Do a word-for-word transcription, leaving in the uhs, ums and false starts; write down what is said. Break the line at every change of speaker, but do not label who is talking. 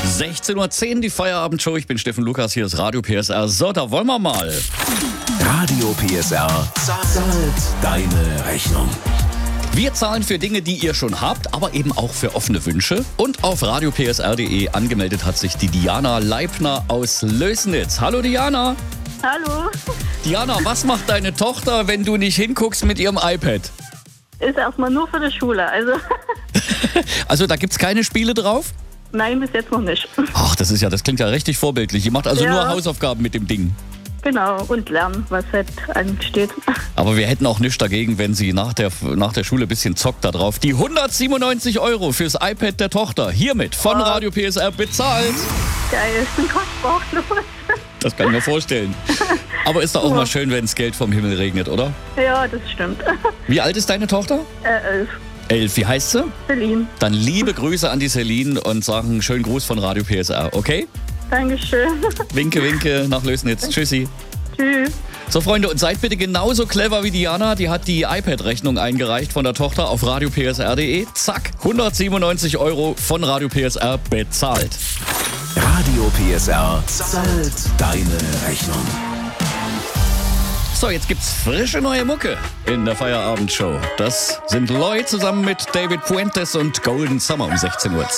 sechzehn Uhr zehn, die Feierabendshow. Ich bin Steffen Lukas, hier ist Radio P S R. So, da wollen wir mal.
Radio P S R zahlt deine Rechnung.
Wir zahlen für Dinge, die ihr schon habt, aber eben auch für offene Wünsche. Und auf radio p s r punkt d e angemeldet hat sich die Diana Leibner aus Lößnitz. Hallo Diana.
Hallo.
Diana, was macht deine Tochter, wenn du nicht hinguckst mit ihrem iPad?
Ist erstmal nur für die Schule, also
Also da gibt's keine Spiele drauf?
nein, bis jetzt noch nicht.
Ach, das ist ja, das klingt ja richtig vorbildlich. Ihr macht also
Ja.
nur Hausaufgaben mit dem Ding.
Genau, und lernen, was halt ansteht.
Aber wir hätten auch nichts dagegen, wenn sie nach der, nach der Schule ein bisschen zockt da drauf. Die hundertsiebenundneunzig Euro fürs iPad der Tochter, hiermit von
Oh.
Radio P S R bezahlt.
Geil, ist ein kostbar los.
Das kann ich mir vorstellen. Aber ist doch auch
Ja.
mal schön, wenn es Geld vom Himmel regnet, oder?
Ja, das stimmt.
Wie alt ist deine Tochter?
Äh, elf.
Elf. Wie heißt sie?
Celine.
Dann liebe Grüße an die Celine und sagen einen schönen Gruß von Radio P S R, okay?
Dankeschön.
Winke, winke nach Lößnitz. Tschüssi.
Tschüss.
So, Freunde, und seid bitte genauso clever wie Diana. Die hat die iPad-Rechnung eingereicht von der Tochter auf radio p s r punkt d e. Zack, hundertsiebenundneunzig Euro von Radio P S R bezahlt.
Radio P S R zahlt deine Rechnung.
So, jetzt gibt's frische neue Mucke in der Feierabendshow. Das sind Lloyd zusammen mit David Puentes und Golden Summer um sechzehn Uhr.